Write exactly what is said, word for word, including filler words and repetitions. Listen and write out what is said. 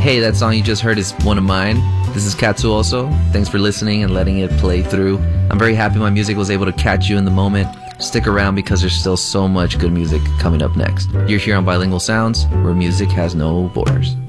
Hey, that song you just heard is one of mine. This is Katsu also. Thanks for listening and letting it play through. I'm very happy my music was able to catch you in the moment. Stick around because there's still so much good music coming up next. You're here on Bilingual Sounds, where music has no borders.